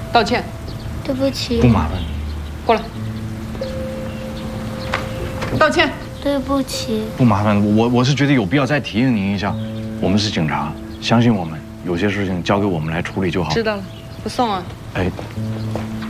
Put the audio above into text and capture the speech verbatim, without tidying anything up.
道歉。 对不起。 不麻烦你。 过来。道歉。 对不起。 不麻烦我，我是觉得有必要再提醒您一下，我们是警察，相信我们，有些事情交给我们来处理就好。 知道了，不送啊。 哎。